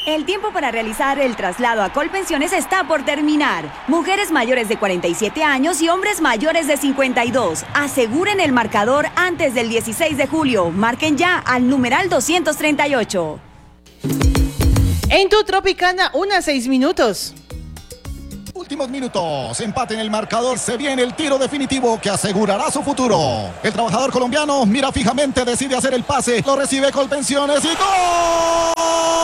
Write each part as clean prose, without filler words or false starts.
El tiempo para realizar el traslado a Colpensiones está por terminar. Mujeres mayores de 47 años y hombres mayores de 52. Aseguren el marcador antes del 16 de julio. Marquen ya al numeral 238. En tu Tropicana, 6 minutos. Últimos minutos, empate en el marcador, se viene el tiro definitivo que asegurará su futuro. El trabajador colombiano mira fijamente, decide hacer el pase, lo recibe Colpensiones y ¡gol!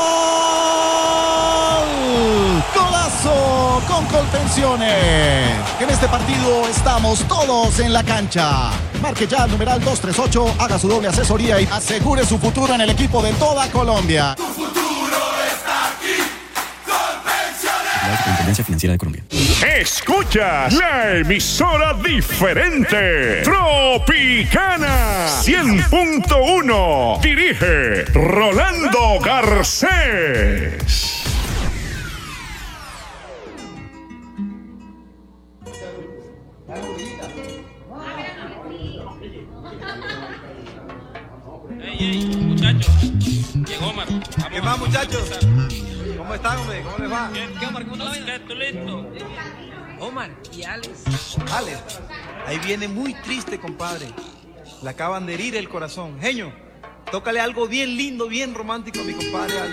¡Golazo con Colpensiones! En este partido estamos todos en la cancha. Marque ya al numeral 238, haga su doble asesoría y asegure su futuro en el equipo de toda Colombia. Tu futuro está aquí, Colpensiones. Superintendencia Financiera de Colombia. Escuchas la emisora diferente, Tropicana 100.1. Dirige Rolando Garcés. Ey, muchachos, llegó Omar. ¿Qué más, muchachos? ¿Cómo están, hombre? ¿Cómo les va? ¿Qué, Omar? ¿Cómo estás? ¿Tú listo? Omar, ¿y Alex? Alex, ahí viene muy triste, compadre. Le acaban de herir el corazón. Genio, tócale algo bien lindo, bien romántico a mi compadre Alex.